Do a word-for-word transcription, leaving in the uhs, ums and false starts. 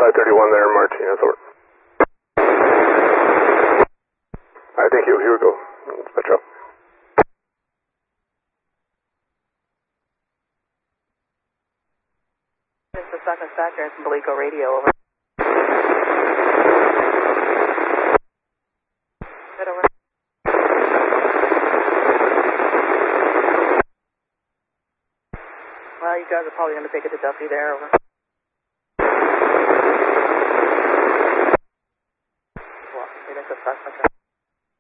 five thirty-one there, Martinez, over. Alright, thank you. Here we go. Dispatch out. This is Stock Dispatcher from Belico Radio, over. Good, over. Well, you guys are probably going to take it to Duffy there, over.